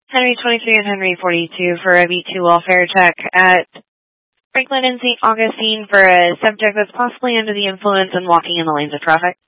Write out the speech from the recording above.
Henry 23 and Henry 42 for a B2 welfare check at Franklin and St. Augustine for a subject that's possibly under the influence and walking in the lanes of traffic.